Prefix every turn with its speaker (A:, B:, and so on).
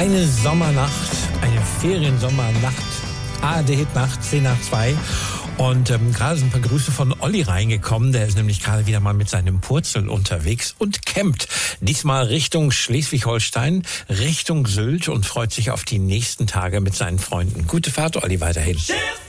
A: Eine Sommernacht, eine Feriensommernacht, ARD-Hit-Nacht, 10 nach 2. Und gerade sind ein paar Grüße von Olli reingekommen. Der ist nämlich gerade wieder mal mit seinem Purzel unterwegs und campt. Diesmal Richtung Schleswig-Holstein, Richtung Sylt und freut sich auf die nächsten Tage mit seinen Freunden. Gute Fahrt, Olli, weiterhin.